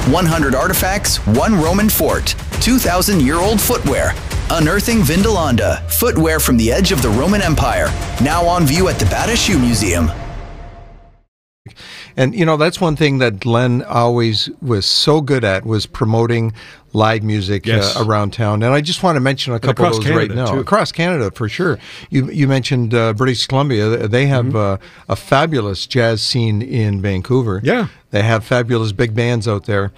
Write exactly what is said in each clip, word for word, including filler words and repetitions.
one hundred artifacts, one Roman fort, two thousand year old footwear. Unearthing Vindolanda, footwear from the edge of the Roman Empire. Now on view at the Bata Shoe Museum. And, you know, that's one thing that Glenn always was so good at, was promoting live music yes. uh, around town. And I just want to mention a couple of those Canada, right now. Too. Across Canada, for sure. You you mentioned uh, British Columbia. They have mm-hmm. uh, a fabulous jazz scene in Vancouver. Yeah. They have fabulous big bands out there.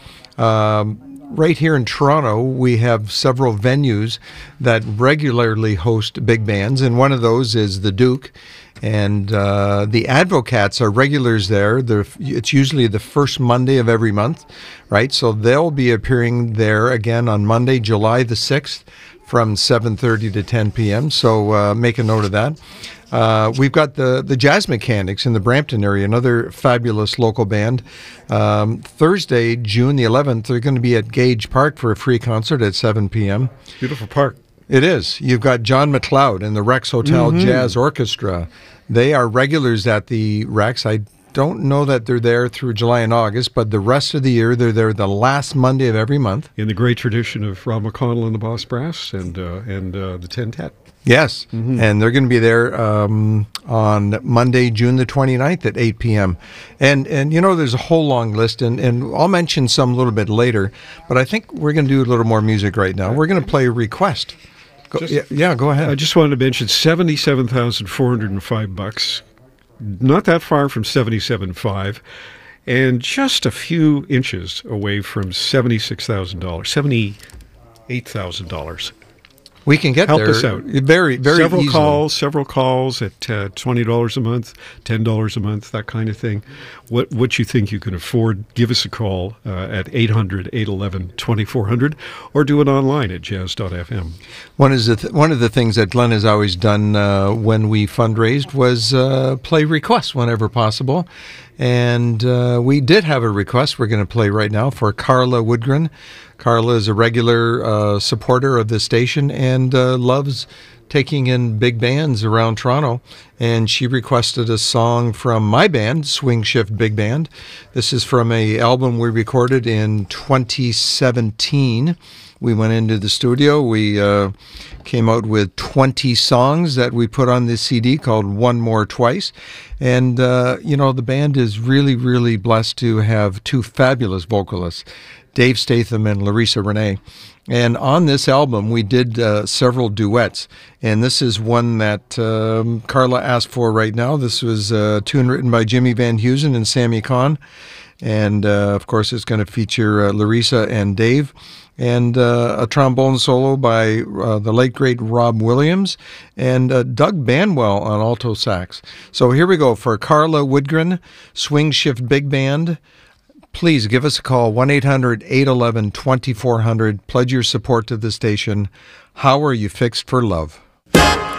Um, right here in Toronto, we have several venues that regularly host big bands, and one of those is the Duke. And uh, the Advocats are regulars there. They're, it's usually the first Monday of every month, right? So they'll be appearing there again on Monday, July the sixth, from seven thirty to ten p.m. So uh, make a note of that. Uh, we've got the, the Jazz Mechanics in the Brampton area, another fabulous local band. Um, Thursday, June the eleventh, they're going to be at Gage Park for a free concert at seven p.m. Beautiful park. It is. You've got John McLeod and the Rex Hotel mm-hmm. Jazz Orchestra. They are regulars at the Rex. I don't know that they're there through July and August, but the rest of the year they're there the last Monday of every month. In the great tradition of Rob McConnell and the Boss Brass and uh, and uh, the Ten-Tet. Yes, mm-hmm. and they're going to be there um, on Monday, June the twenty-ninth at eight p.m. And, and you know, there's a whole long list, and, and I'll mention some a little bit later, but I think we're going to do a little more music right now. We're going to play Request. Go, just, yeah, yeah, go ahead. I just wanted to mention seventy-seven thousand four hundred five bucks, not that far from seventy-seven five, and just a few inches away from seventy-six thousand dollars, seventy-eight thousand dollars. We can get Help there. us out. Very, very Several easily. calls, several calls at uh, twenty dollars a month, ten dollars a month, that kind of thing. What what you think you can afford, give us a call uh, at eight hundred, eight one one, two four zero zero or do it online at jazz dot f m. One, is the th- one of the things that Glenn has always done uh, when we fundraised was uh, play requests whenever possible. And uh, we did have a request we're going to play right now for Carla Woodgren. Carla is a regular uh, supporter of the station and uh, loves taking in big bands around Toronto. And she requested a song from my band, Swing Shift Big Band. This is from an album we recorded in twenty seventeen. We went into the studio. We uh, came out with twenty songs that we put on this C D called One More Twice. And, uh, you know, the band is really, really blessed to have two fabulous vocalists, Dave Statham and Larissa Renee. And on this album, we did uh, several duets. And this is one that um, Carla asked for right now. This was a tune written by Jimmy Van Heusen and Sammy Kahn. And, uh, of course, it's going to feature uh, Larissa and Dave. And uh, a trombone solo by uh, the late, great Rob Williams, and uh, Doug Banwell on alto sax. So here we go for Carla Woodgren, Swing Shift Big Band. Please give us a call, one eight hundred, eight one one, two four zero zero. Pledge your support to the station. How are you fixed for love?